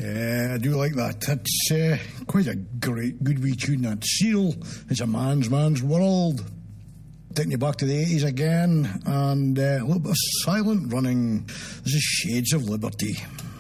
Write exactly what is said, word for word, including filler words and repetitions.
Yeah, I do like that. It's uh, quite a great, good wee tune, that. Seal, it's a man's man's world. Taking you back to the eighties again, and uh, a little bit of Silent Running. This is Shades of Liberty.